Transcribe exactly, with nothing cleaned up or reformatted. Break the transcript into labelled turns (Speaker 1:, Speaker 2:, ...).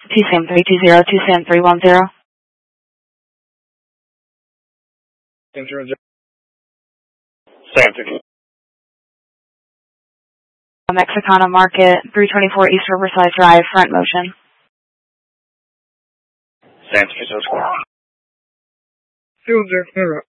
Speaker 1: T C M three two zero, T C M three one zero.
Speaker 2: Sam three one zero. Sam three.
Speaker 1: Mexicana Market, three twenty-four East Riverside Drive, front motion.
Speaker 2: Sam three zero.
Speaker 3: Field zero,